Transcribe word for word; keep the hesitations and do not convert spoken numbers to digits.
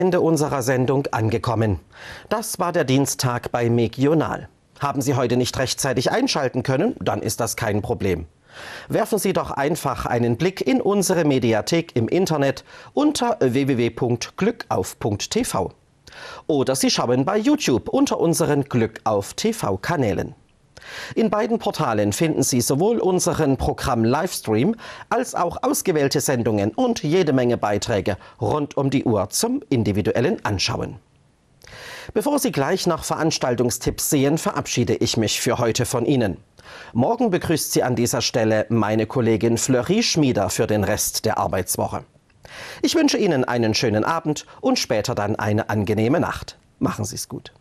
Ende unserer Sendung angekommen. Das war der Dienstag bei Megional. Haben Sie heute nicht rechtzeitig einschalten können, dann ist das kein Problem. Werfen Sie doch einfach einen Blick in unsere Mediathek im Internet unter w w w punkt glückauf punkt t v. Oder Sie schauen bei YouTube unter unseren Glückauf T V-Kanälen. In beiden Portalen finden Sie sowohl unseren Programm-Livestream als auch ausgewählte Sendungen und jede Menge Beiträge rund um die Uhr zum individuellen Anschauen. Bevor Sie gleich nach Veranstaltungstipps sehen, verabschiede ich mich für heute von Ihnen. Morgen begrüßt Sie an dieser Stelle meine Kollegin Fleury Schmieder für den Rest der Arbeitswoche. Ich wünsche Ihnen einen schönen Abend und später dann eine angenehme Nacht. Machen Sie es gut.